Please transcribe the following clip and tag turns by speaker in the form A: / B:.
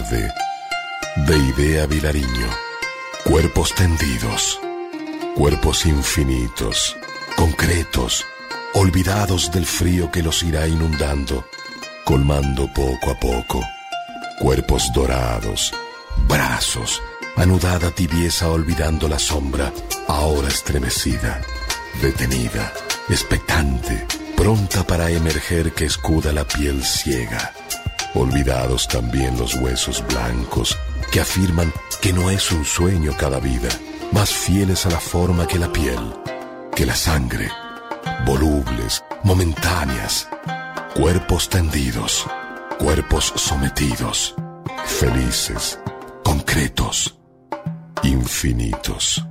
A: de Idea Vilariño. Cuerpos tendidos, cuerpos infinitos, concretos, olvidados del frío que los irá inundando, colmando poco a poco. Cuerpos dorados, brazos, anudada tibieza olvidando la sombra, ahora estremecida, detenida, expectante, pronta para emerger que escuda la piel ciega. Olvidados también los huesos blancos que afirman que no es un sueño cada vida, más fieles a la forma que la piel, que la sangre, volubles, momentáneas, cuerpos tendidos, cuerpos sometidos, felices, concretos, infinitos.